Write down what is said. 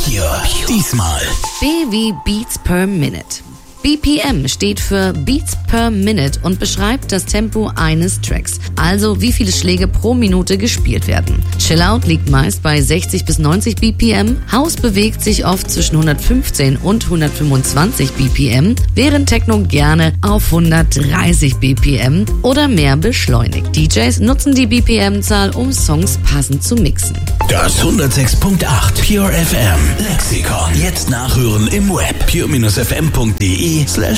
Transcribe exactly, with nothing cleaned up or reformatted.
Pure. Diesmal B wie Beats per Minute. B P M steht für Beats per Minute und beschreibt das Tempo eines Tracks, also wie viele Schläge pro Minute gespielt werden. Chillout liegt meist bei sechzig bis neunzig B P M, House bewegt sich oft zwischen hundertfünfzehn und hundertfünfundzwanzig B P M, während Techno gerne auf hundertdreißig B P M oder mehr beschleunigt. D Js nutzen die B P M-Zahl, um Songs passend zu mixen. das hundertsechs Komma acht Pure F M Lexikon. Jetzt nachhören im Web pure Bindestrich f m punkt d e slash